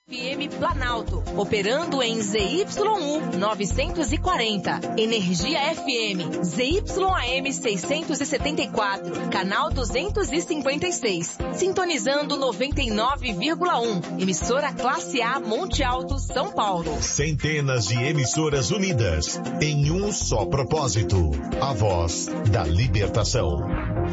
FM Planalto, operando em ZYU 940. Energia FM, ZYAM 674, canal 256. Sintonizando 99,1. Emissora Classe A Monte Alto, São Paulo. Centenas de emissoras unidas em um só propósito. A voz da libertação.